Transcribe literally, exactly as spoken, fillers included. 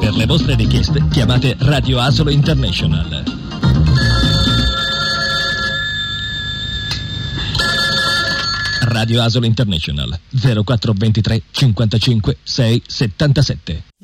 Per le vostre richieste chiamate Radio Asolo International. Radio Asolo International zero quattro due tre cinquantacinque sei settantasette.